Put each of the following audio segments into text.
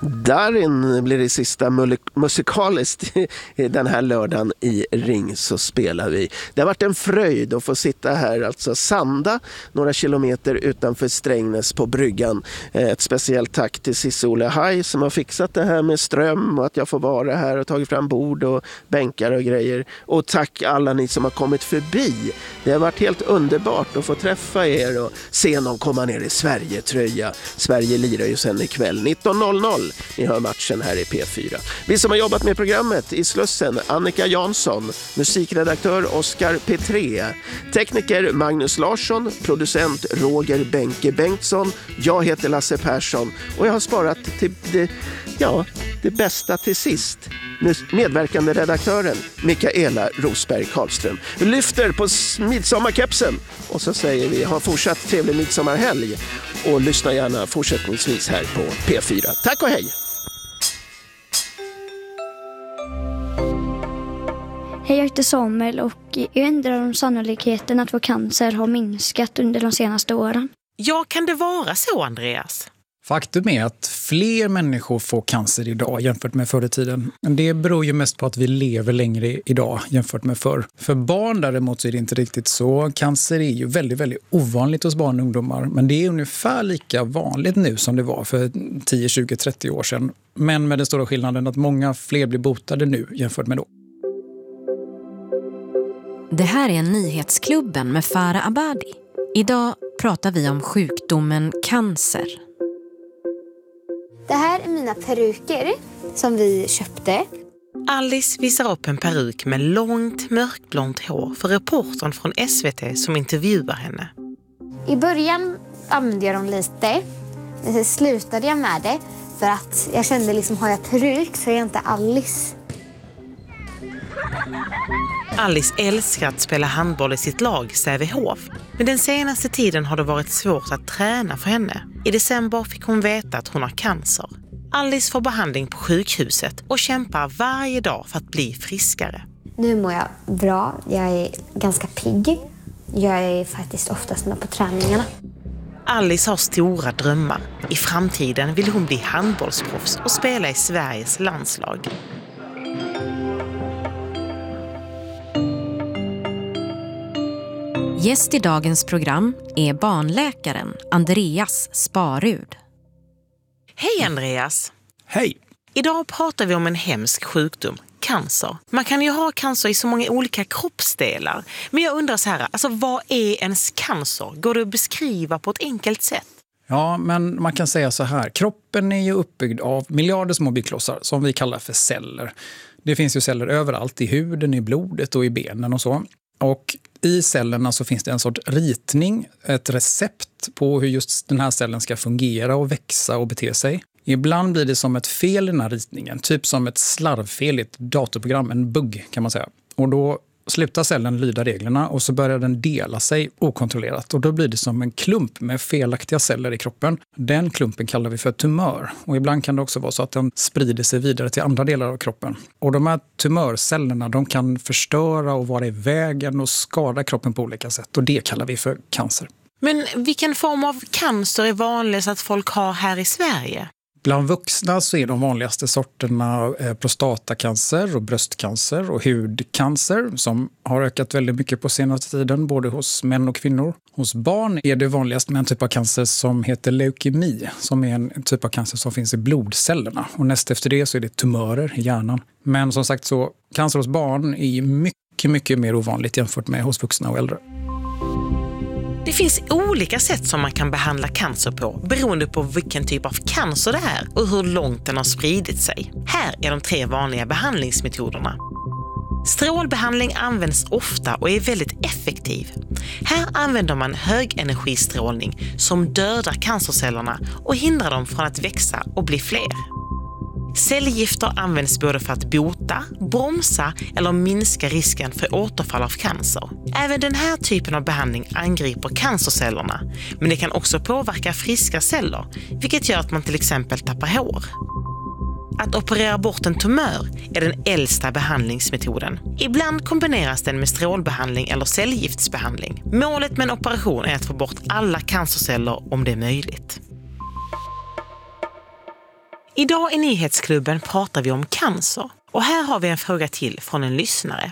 Darin blir det sista musikaliskt den här lördagen i Ring så spelar vi. Det har varit en fröjd att få sitta här, alltså Sanda, några kilometer utanför Strängnäs på bryggan. Ett speciellt tack till Cissi Olle Haj som har fixat det här med ström och att jag får vara här och tagit fram bord och bänkar och grejer. Och tack alla ni som har kommit förbi. Det har varit helt underbart att få träffa er och se någon komma ner i Sverige-tröja. Sverige lirar ju sen ikväll 19.00. Ni hör matchen här i P4. Vi som har jobbat med programmet i Slussen, Annika Jansson, musikredaktör Oskar Petré, tekniker Magnus Larsson, producent Roger Benke Bengtsson, jag heter Lasse Persson och jag har sparat till det bästa till sist. Medverkande redaktören Mikaela Rosberg Karlström. Vi lyfter på midsommarkepsen och så säger vi ha fortsatt trevlig midsommarhelg och lyssna gärna fortsättningsvis här på P4. Tack och hej! Hej, jag heter Samuel och jag undrar om sannolikheten att få cancer har minskat under de senaste åren. Ja, kan det vara så, Andreas? Faktum är att fler människor får cancer idag jämfört med förr i tiden. Det beror ju mest på att vi lever längre idag jämfört med förr. För barn däremot så är det inte riktigt så. Cancer är ju väldigt, väldigt ovanligt hos barn och ungdomar. Men det är ungefär lika vanligt nu som det var för 10, 20, 30 år sedan. Men med den stora skillnaden att många fler blir botade nu jämfört med då. Det här är Nyhetsklubben med Farah Abadi. Idag pratar vi om sjukdomen cancer. Det här är mina peruker som vi köpte. Alice visar upp en peruk med långt mörkblont hår för reportern från SVT som intervjuar henne. I början använde jag dem lite, men sen slutade jag med det för att jag kände liksom, har jag peruk så är jag inte Alice. Alice älskar att spela handboll i sitt lag Sävehof. Men den senaste tiden har det varit svårt att träna för henne. I december fick hon veta att hon har cancer. Alice får behandling på sjukhuset och kämpar varje dag för att bli friskare. Nu mår jag bra. Jag är ganska pigg. Jag är faktiskt oftast med på träningarna. Alice har stora drömmar. I framtiden vill hon bli handbollsproffs och spela i Sveriges landslag. Gäst i dagens program är barnläkaren Andreas Sparud. Hej Andreas! Hej! Idag pratar vi om en hemsk sjukdom, cancer. Man kan ju ha cancer i så många olika kroppsdelar. Men jag undrar så här, alltså vad är ens cancer? Går det att beskriva på ett enkelt sätt? Ja, men man kan säga så här. Kroppen är ju uppbyggd av miljarder små byklossar som vi kallar för celler. Det finns ju celler överallt i huden, i blodet och i benen och så. Och i cellerna så finns det en sorts ritning, ett recept på hur just den här cellen ska fungera och växa och bete sig. Ibland blir det som ett fel i den här ritningen, typ som ett slarvfel i ett datorprogram, en bugg kan man säga. Och då slutar cellen lyda reglerna och så börjar den dela sig okontrollerat. Och då blir det som en klump med felaktiga celler i kroppen. Den klumpen kallar vi för tumör. Och ibland kan det också vara så att den sprider sig vidare till andra delar av kroppen. Och de här tumörcellerna, de kan förstöra och vara i vägen och skada kroppen på olika sätt. Och det kallar vi för cancer. Men vilken form av cancer är vanligast att folk har här i Sverige? Bland vuxna så är de vanligaste sorterna prostatacancer och bröstcancer och hudcancer som har ökat väldigt mycket på senaste tiden både hos män och kvinnor. Hos barn är det vanligast med en typ av cancer som heter leukemi som är en typ av cancer som finns i blodcellerna och näst efter det så är det tumörer i hjärnan. Men som sagt så cancer hos barn är mycket mer ovanligt jämfört med hos vuxna och äldre. Det finns olika sätt som man kan behandla cancer på beroende på vilken typ av cancer det är och hur långt den har spridit sig. Här är de 3 vanliga behandlingsmetoderna. Strålbehandling används ofta och är väldigt effektiv. Här använder man högenergistrålning som dödar cancercellerna och hindrar dem från att växa och bli fler. Cellgifter används både för att bota, bromsa eller minska risken för återfall av cancer. Även den här typen av behandling angriper cancercellerna, men det kan också påverka friska celler, vilket gör att man till exempel tappar hår. Att operera bort en tumör är den äldsta behandlingsmetoden. Ibland kombineras den med strålbehandling eller cellgiftsbehandling. Målet med en operation är att få bort alla cancerceller om det är möjligt. Idag i Nyhetsklubben pratar vi om cancer. Och här har vi en fråga till från en lyssnare.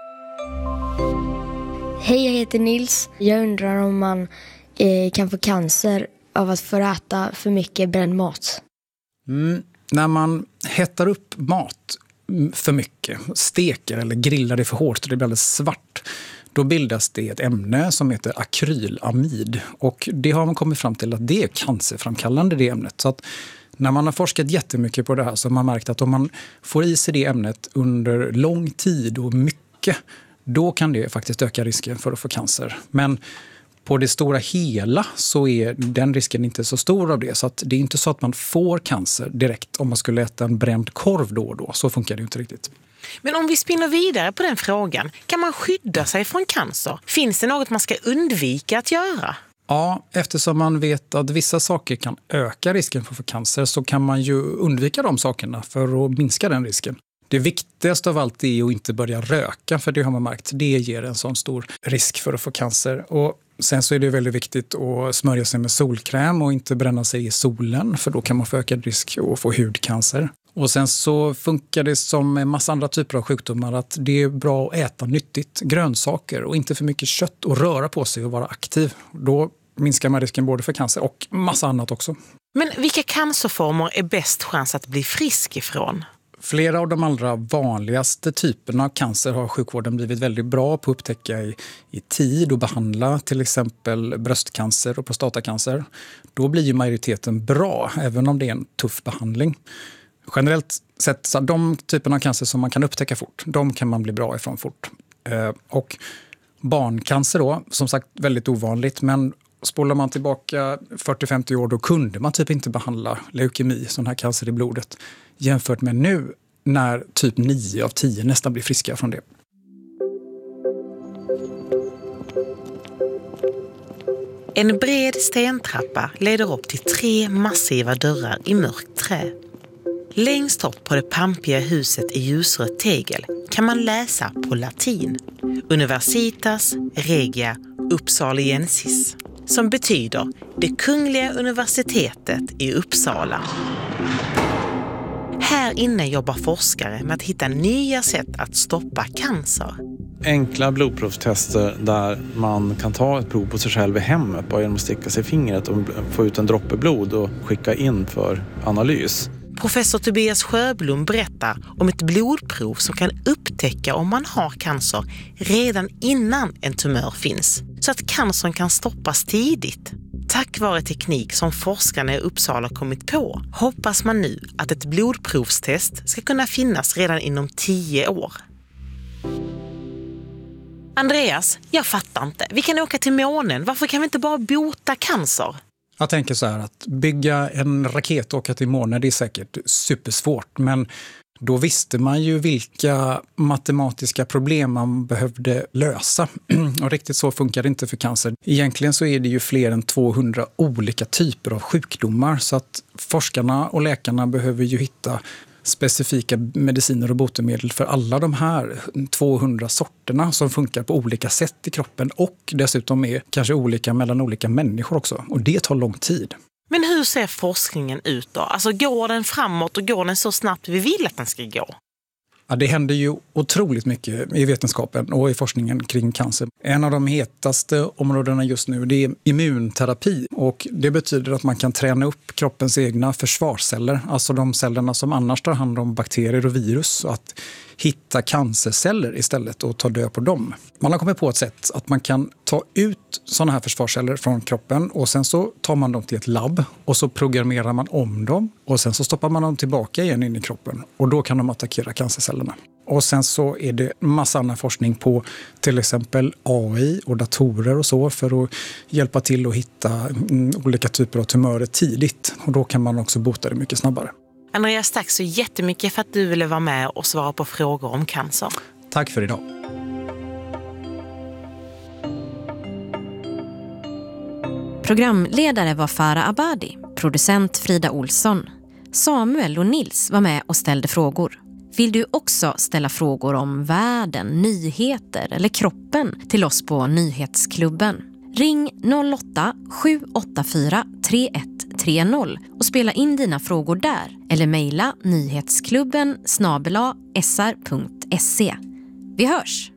Hej, jag heter Nils. Jag undrar om man kan få cancer av att få äta för mycket bränd mat. När man hettar upp mat för mycket, steker eller grillar det för hårt och det blir alldeles svart, då bildas det ett ämne som heter akrylamid. Och det har man kommit fram till att det är cancerframkallande, det ämnet. Så att när man har forskat jättemycket på det här så har man märkt att om man får i sig det ämnet under lång tid och mycket, då kan det faktiskt öka risken för att få cancer. Men på det stora hela så är den risken inte så stor av det. Så att det är inte så att man får cancer direkt om man skulle äta en bränd korv då och då. Så funkar det inte riktigt. Men om vi spinner vidare på den frågan, kan man skydda sig från cancer? Finns det något man ska undvika att göra? Ja, eftersom man vet att vissa saker kan öka risken för att få cancer så kan man ju undvika de sakerna för att minska den risken. Det viktigaste av allt är att inte börja röka, för det har man märkt. Det ger en sån stor risk för att få cancer. Och sen så är det väldigt viktigt att smörja sig med solkräm och inte bränna sig i solen, för då kan man få ökad risk att få hudcancer. Och sen så funkar det som en massa andra typer av sjukdomar att det är bra att äta nyttigt, grönsaker och inte för mycket kött och röra på sig och vara aktiv. Då minskar man risken både för cancer och massa annat också. Men vilka cancerformer är bäst chans att bli frisk ifrån? Flera av de allra vanligaste typerna av cancer har sjukvården blivit väldigt bra på att upptäcka i tid och behandla, till exempel bröstcancer och prostatacancer. Då blir ju majoriteten bra, även om det är en tuff behandling. Generellt sett, så de typerna av cancer som man kan upptäcka fort, de kan man bli bra ifrån fort. Och barncancer då, som sagt väldigt ovanligt, men spolar man tillbaka 40-50 år, då kunde man typ inte behandla leukemi, sån här cancer i blodet, jämfört med nu när typ 9 av 10 nästan blir friska från det. En bred stentrappa leder upp till 3 massiva dörrar i mörkt trä. Längst upp på det pampiga huset i ljusrött tegel kan man läsa på latin Universitas Regia Uppsaliensis, som betyder det kungliga universitetet i Uppsala. Här inne jobbar forskare med att hitta nya sätt att stoppa cancer. Enkla blodprovstester där man kan ta ett prov på sig själv i hemmet bara genom att sticka sig i fingret och få ut en droppe blod och skicka in för analys. Professor Tobias Sjöblom berättar om ett blodprov som kan upptäcka om man har cancer redan innan en tumör finns, så att cancern kan stoppas tidigt. Tack vare teknik som forskarna i Uppsala kommit på hoppas man nu att ett blodprovstest ska kunna finnas redan inom 10 år. Andreas, jag fattar inte. Vi kan åka till månen. Varför kan vi inte bara bota cancer? Jag tänker så här, att bygga en raket och åka till månen, det är säkert supersvårt. Men då visste man ju vilka matematiska problem man behövde lösa. Och riktigt så funkar det inte för cancer. Egentligen så är det ju fler än 200 olika typer av sjukdomar. Så att forskarna och läkarna behöver ju hitta specifika mediciner och botemedel för alla de här 200 sorterna som funkar på olika sätt i kroppen och dessutom är kanske olika mellan olika människor också. Och det tar lång tid. Men hur ser forskningen ut då? Alltså går den framåt och går den så snabbt vi vill att den ska gå? Ja, det händer ju otroligt mycket i vetenskapen och i forskningen kring cancer. En av de hetaste områdena just nu, det är immunterapi. Och det betyder att man kan träna upp kroppens egna försvarsceller, alltså de cellerna som annars tar hand om bakterier och virus, och att hitta cancerceller istället och ta död på dem. Man har kommit på ett sätt att man kan ta ut sådana här försvarsceller från kroppen och sen så tar man dem till ett labb och så programmerar man om dem och sen så stoppar man dem tillbaka igen in i kroppen och då kan de attackera cancercellerna. Och sen så är det massa annan forskning på till exempel AI och datorer och så för att hjälpa till att hitta olika typer av tumörer tidigt, och då kan man också bota det mycket snabbare. Andreas, tack så jättemycket för att du ville vara med och svara på frågor om cancer. Tack för idag. Programledare var Farah Abadi, producent Frida Olsson. Samuel och Nils var med och ställde frågor. Vill du också ställa frågor om världen, nyheter eller kroppen till oss på Nyhetsklubben? Ring 08-784 3131 030 och spela in dina frågor där eller mejla nyhetsklubben@sr.se. Vi hörs!